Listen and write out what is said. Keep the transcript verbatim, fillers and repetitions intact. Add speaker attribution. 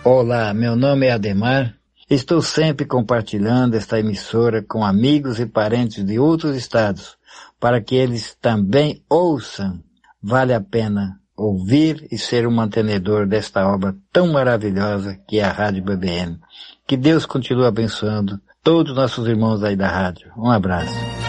Speaker 1: Olá, meu nome é Ademar. Estou sempre compartilhando esta emissora com amigos e parentes de outros estados, para que eles também ouçam. Vale a pena ouvir e ser um mantenedor desta obra tão maravilhosa que é a Rádio B B N. Que Deus continue abençoando todos os nossos irmãos aí da rádio. Um abraço.